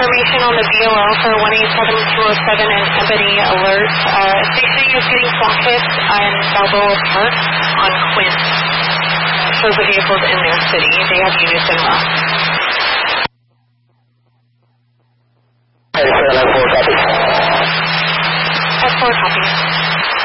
information on the VOL for 187207 and Ebony Alert. Station is getting block hits in Balboa Park on Quinn. Shows the vehicles in their city. They have units in left. Hey, 794, copy. S4 copy.